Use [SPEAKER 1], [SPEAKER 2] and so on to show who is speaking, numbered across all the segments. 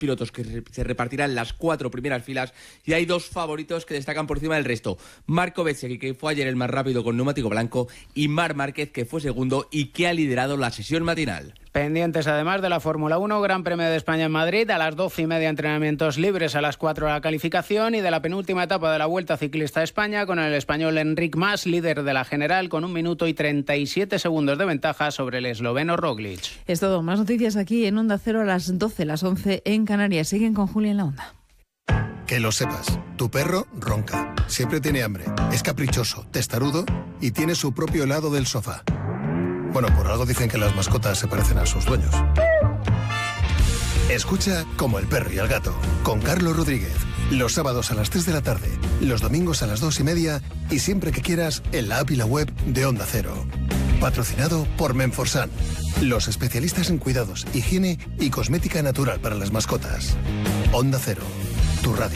[SPEAKER 1] pilotos que se repartirán las 4 primeras filas y hay 2 favoritos que destacan por encima del resto. Marco Bezzecchi, que fue ayer el más rápido con neumático blanco, y Marc Márquez, que fue segundo y que ha liderado la sesión matinal.
[SPEAKER 2] Pendientes además de la Fórmula 1, Gran Premio de España en Madrid, a las 12:30 entrenamientos libres, a las 4 la calificación, y de la penúltima etapa de la Vuelta Ciclista a España con el español Enric Mas, líder de la general, con 1 minuto y 37 segundos de ventaja sobre el esloveno Roglic.
[SPEAKER 3] Es todo, más noticias aquí en Onda Cero a las 12, las 11 en Canarias. Siguen con Julia en la Onda.
[SPEAKER 4] Que lo sepas, tu perro ronca, siempre tiene hambre, es caprichoso, testarudo y tiene su propio helado del sofá. Bueno, por algo dicen que las mascotas se parecen a sus dueños. Escucha Como el perro y el gato, con Carlos Rodríguez. Los sábados a las 3 de la tarde, los domingos a las 2:30 y siempre que quieras en la app y la web de Onda Cero. Patrocinado por Menforsan, los especialistas en cuidados, higiene y cosmética natural para las mascotas. Onda Cero, tu radio.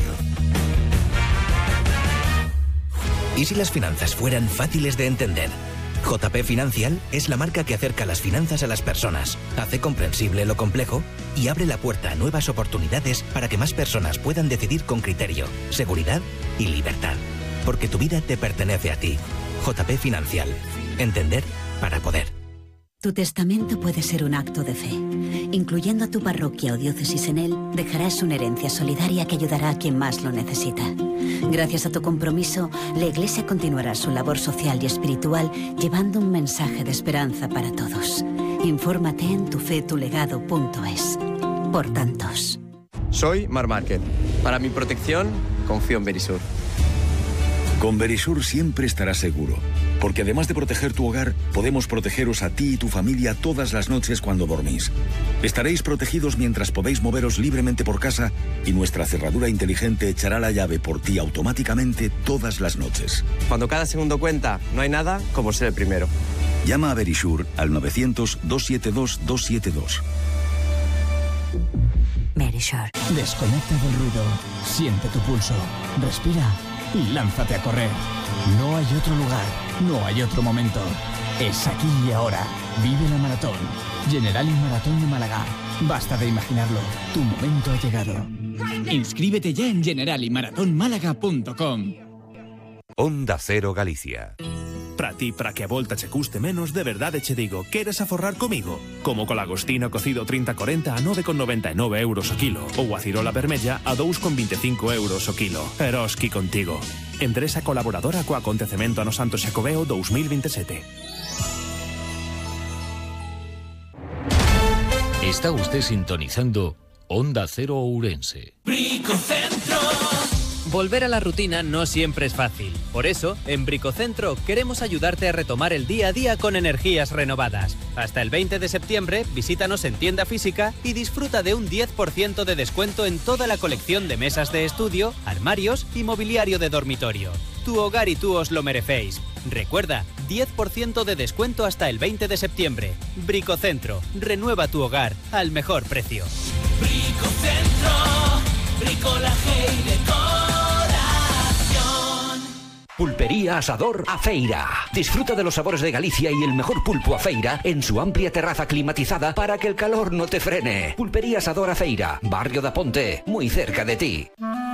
[SPEAKER 5] ¿Y si las finanzas fueran fáciles de entender? JP Financial es la marca que acerca las finanzas a las personas, hace comprensible lo complejo y abre la puerta a nuevas oportunidades para que más personas puedan decidir con criterio, seguridad y libertad. Porque tu vida te pertenece a ti. JP Financial. Entender para poder.
[SPEAKER 6] Tu testamento puede ser un acto de fe. Incluyendo a tu parroquia o diócesis en él, dejarás una herencia solidaria que ayudará a quien más lo necesita. Gracias a tu compromiso, la Iglesia continuará su labor social y espiritual llevando un mensaje de esperanza para todos. Infórmate en tufetulegado.es. Por tantos.
[SPEAKER 7] Soy Marc Márquez. Para mi protección, confío en Verisur.
[SPEAKER 8] Con Verisur siempre estarás seguro, porque además de proteger tu hogar, podemos protegeros a ti y tu familia todas las noches cuando dormís. Estaréis protegidos mientras podéis moveros libremente por casa y nuestra cerradura inteligente echará la llave por ti automáticamente todas las noches.
[SPEAKER 7] Cuando cada segundo cuenta, no hay nada como ser el primero.
[SPEAKER 8] Llama a Verisur al 900-272-272.
[SPEAKER 6] Verisur.
[SPEAKER 9] Desconecta del ruido, siente tu pulso, respira y lánzate a correr. No hay otro lugar, no hay otro momento. Es aquí y ahora. Vive la maratón. Generali Maratón de Málaga. Basta de imaginarlo. Tu momento ha llegado. Inscríbete ya en generaliMaratonmálaga.com.
[SPEAKER 10] Onda Cero Galicia.
[SPEAKER 11] Para ti, para que a volta che custe menos, de verdade che digo, queres aforrar comigo? Como co lagostino cocido 30-40 a 9,99 euros o kilo, ou a cirola vermella a 2,25 euros o kilo. Eroski contigo. Empresa colaboradora co acontecemento ano Santo Xacobeo 2027.
[SPEAKER 12] Está usted sintonizando Onda Cero Ourense.
[SPEAKER 13] Bricocentro. Volver a la rutina no siempre es fácil. Por eso, en Bricocentro queremos ayudarte a retomar el día a día con energías renovadas. Hasta el 20 de septiembre, visítanos en tienda física y disfruta de un 10% de descuento en toda la colección de mesas de estudio, armarios y mobiliario de dormitorio. Tu hogar y tú os lo merecéis. Recuerda, 10% de descuento hasta el 20 de septiembre. Bricocentro, renueva tu hogar al mejor precio. Bricocentro, bricolaje y decoración.
[SPEAKER 14] Pulpería Asador A Feira. Disfruta de los sabores de Galicia y el mejor pulpo a feira en su amplia terraza climatizada para que el calor no te frene. Pulpería Asador A Feira, Barrio da Ponte, muy cerca de ti.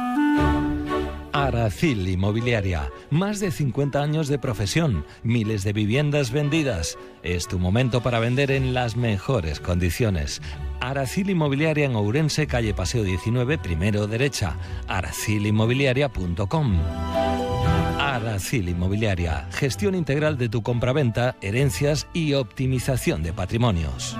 [SPEAKER 15] Aracil Inmobiliaria. Más de 50 años de profesión, miles de viviendas vendidas. Es tu momento para vender en las mejores condiciones. Aracil Inmobiliaria en Ourense, calle Paseo 19, primero derecha. aracilinmobiliaria.com. Aracil Inmobiliaria. Gestión integral de tu compraventa, herencias y optimización de patrimonios.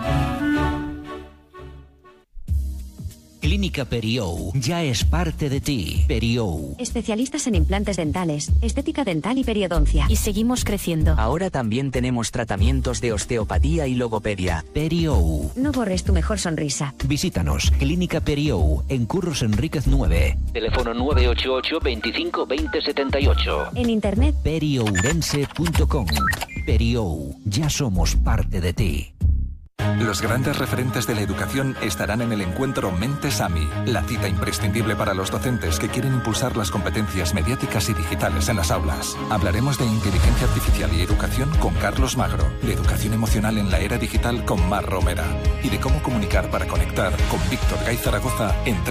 [SPEAKER 14] Clínica Periou ya es parte de ti. Periou.
[SPEAKER 16] Especialistas en implantes dentales, estética dental y periodoncia. Y seguimos creciendo.
[SPEAKER 14] Ahora también tenemos tratamientos de osteopatía y logopedia. Periou.
[SPEAKER 16] No borres tu mejor sonrisa.
[SPEAKER 14] Visítanos. Clínica Periou en Curros Enríquez 9. Teléfono 988 25 20 78.
[SPEAKER 16] En internet
[SPEAKER 14] periourense.com. Periou. Ya somos parte de ti.
[SPEAKER 17] Los grandes referentes de la educación estarán en el encuentro Mentes AMI, la cita imprescindible para los docentes que quieren impulsar las competencias mediáticas y digitales en las aulas. Hablaremos de inteligencia artificial y educación con Carlos Magro, de educación emocional en la era digital con Mar Romera y de cómo comunicar para conectar con Víctor Gay Zaragoza en